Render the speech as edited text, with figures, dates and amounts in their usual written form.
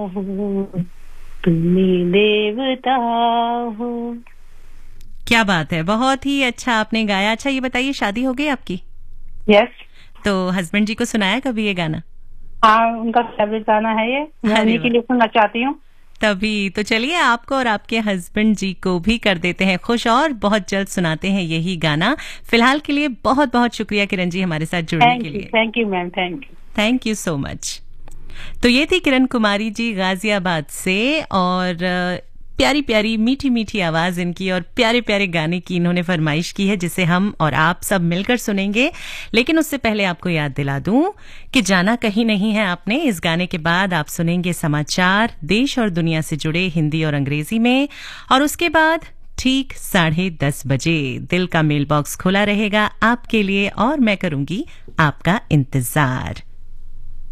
हो, तुमने देवता हो। क्या बात है, बहुत ही अच्छा आपने गाया। अच्छा ये बताइए, शादी हो गई आपकी? यस। तो हस्बैंड जी को सुनाया कभी ये गाना? हाँ, उनका फेवरेट गाना है ये, मैं अरे उन्हीं के लिए सुनना चाहती हूँ। तभी तो चलिए आपको और आपके हस्बैंड जी को भी कर देते हैं खुश, और बहुत जल्द सुनाते हैं यही गाना। फिलहाल के लिए बहुत बहुत शुक्रिया किरण जी हमारे साथ जुड़ने के लिए। Thank you ma'am, thank you. Thank you so much. तो ये थी किरण कुमारी जी गाजियाबाद से, और प्यारी प्यारी मीठी मीठी आवाज इनकी और प्यारे प्यारे गाने की इन्होंने फरमाइश की है, जिसे हम और आप सब मिलकर सुनेंगे। लेकिन उससे पहले आपको याद दिला दूं कि जाना कहीं नहीं है आपने। इस गाने के बाद आप सुनेंगे समाचार देश और दुनिया से जुड़े हिंदी और अंग्रेजी में, और उसके बाद ठीक 10:30 बजे दिल का मेल बॉक्स खुला रहेगा आपके लिए, और मैं करूंगी आपका इंतजार।